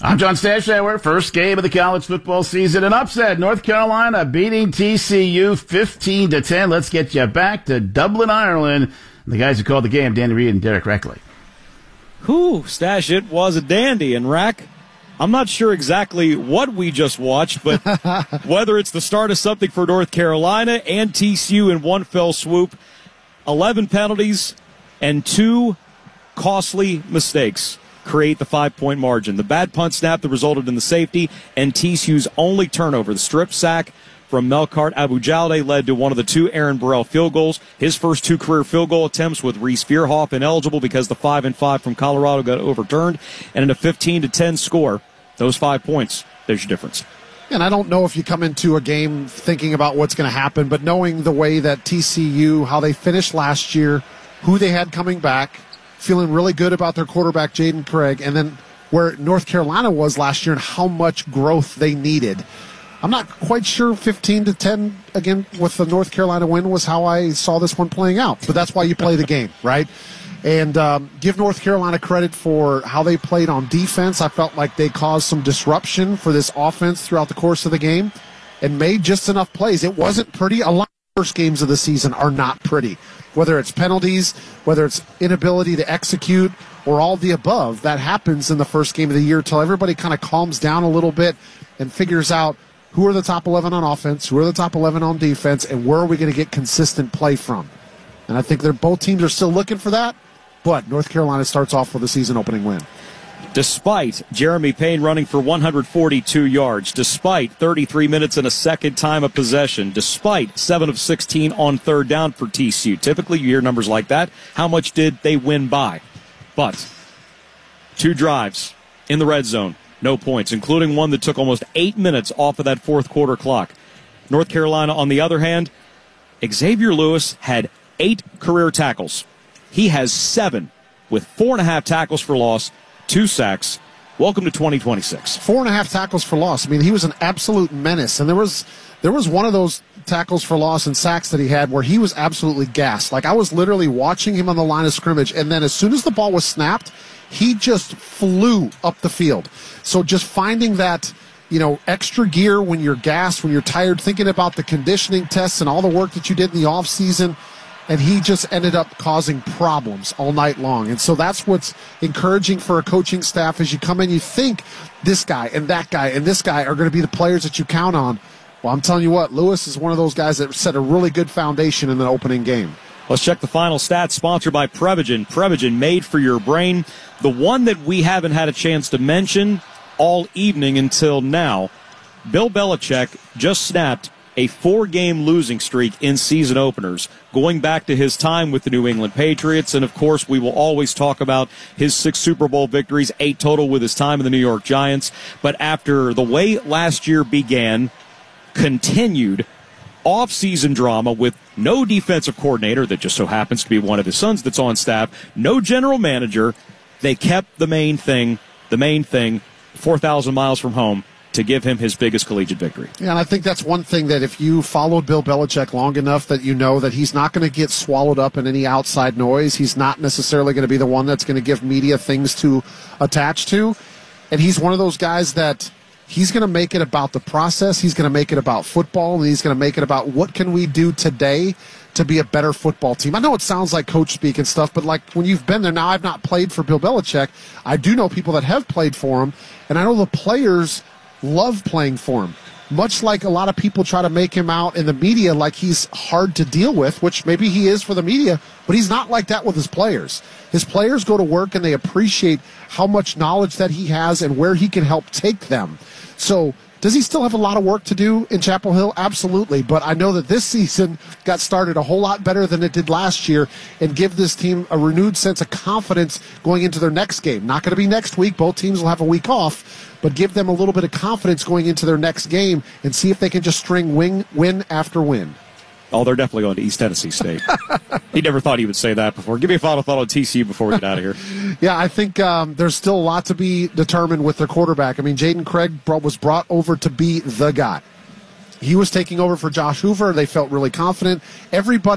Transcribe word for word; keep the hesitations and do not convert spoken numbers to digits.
I'm John Stashower. First game of the college football season. An upset. North Carolina beating T C U fifteen to ten. Let's get you back to Dublin, Ireland. The guys who called the game, Danny Reed and Derek Reckley. Whew, Stash, it was a dandy. And Rack, I'm not sure exactly what we just watched, but whether it's the start of something for North Carolina and T C U in one fell swoop, eleven penalties and two costly mistakes create the five-point margin. The bad punt snap that resulted in the safety, and T C U's only turnover, the strip sack from Melkart Abu-Jalde, led to one of the two Aaron Burrell field goals. His first two career field goal attempts with Reese Veerhoff ineligible because the five and five from Colorado got overturned. And in a fifteen to ten score, those five points, there's your difference. And I don't know if you come into a game thinking about what's going to happen, but knowing the way that T C U, how they finished last year, who they had coming back, feeling really good about their quarterback, Jaden Craig, and then where North Carolina was last year and how much growth they needed. I'm not quite sure fifteen to ten, again, with the North Carolina win was how I saw this one playing out. But that's why you play the game, right? And um, give North Carolina credit for how they played on defense. I felt like they caused some disruption for this offense throughout the course of the game and made just enough plays. It wasn't pretty. A lot of the first games of the season are not pretty. Whether it's penalties, whether it's inability to execute, or all the above, that happens in the first game of the year until everybody kind of calms down a little bit and figures out who are the top eleven on offense, who are the top eleven on defense, and where are we going to get consistent play from. And I think they're both teams are still looking for that, but North Carolina starts off with a season-opening win. Despite Jeremy Payne running for one hundred forty-two yards, despite thirty-three minutes and a second time of possession, despite seven of sixteen on third down for T C U. Typically, you hear numbers like that. How much did they win by? But two drives in the red zone, no points, including one that took almost eight minutes off of that fourth quarter clock. North Carolina, on the other hand, Xavier Lewis had eight career tackles. He has seven with four and a half tackles for loss, two sacks. Welcome to twenty twenty-six. Four and a half tackles for loss. I mean, he was an absolute menace. And there was there was one of those tackles for loss and sacks that he had where he was absolutely gassed. Like, I was literally watching him on the line of scrimmage, and then as soon as the ball was snapped, he just flew up the field. So just finding that, you know, extra gear when you're gassed, when you're tired, thinking about the conditioning tests and all the work that you did in the offseason, and he just ended up causing problems all night long. And so that's what's encouraging for a coaching staff as you come in, you think this guy and that guy and this guy are going to be the players that you count on. Well, I'm telling you what, Lewis is one of those guys that set a really good foundation in the opening game. Let's check the final stats, sponsored by Prevagen. Prevagen, made for your brain. The one that we haven't had a chance to mention all evening until now, Bill Belichick just snapped a four-game losing streak in season openers, going back to his time with the New England Patriots. And, of course, we will always talk about his six Super Bowl victories, eight total with his time in the New York Giants. But after the way last year began, continued off-season drama with no defensive coordinator that just so happens to be one of his sons that's on staff, no general manager, they kept the main thing, the main thing, four thousand miles from home, to give him his biggest collegiate victory. Yeah, and I think that's one thing that if you followed Bill Belichick long enough that you know that he's not going to get swallowed up in any outside noise. He's not necessarily going to be the one that's going to give media things to attach to. And he's one of those guys that he's going to make it about the process. He's going to make it about football, and he's going to make it about what can we do today to be a better football team. I know it sounds like coach speak and stuff, but like when you've been there, now I've not played for Bill Belichick. I do know people that have played for him, and I know the players love playing for him. Much like a lot of people try to make him out in the media like he's hard to deal with, which maybe he is for the media, but he's not like that with his players. His players go to work and they appreciate how much knowledge that he has and where he can help take them. So does he still have a lot of work to do in Chapel Hill? Absolutely. But I know that this season got started a whole lot better than it did last year and give this team a renewed sense of confidence going into their next game. Not going to be next week. Both teams will have a week off, but give them a little bit of confidence going into their next game and see if they can just string win, win after win. Oh, they're definitely going to East Tennessee State. He never thought he would say that before. Give me a final thought on T C U before we get out of here. Yeah, I think um, there's still a lot to be determined with their quarterback. I mean, Jaden Craig brought, was brought over to be the guy. He was taking over for Josh Hoover. They felt really confident. Everybody